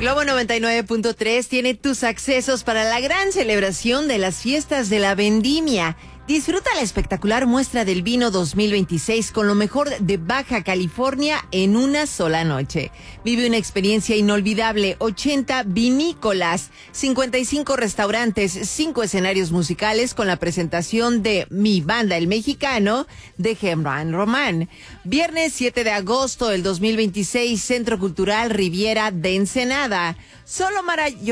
Globo 99.3 tiene tus accesos para la gran celebración de las fiestas de la vendimia. Disfruta la espectacular muestra del vino 2026 con lo mejor de Baja California en una sola noche. Vive una experiencia inolvidable, 80 vinícolas, 55 restaurantes, 5 escenarios musicales con la presentación de Mi Banda El Mexicano de Germán Román. Viernes 7 de agosto del 2026, Centro Cultural Riviera de Ensenada. Solo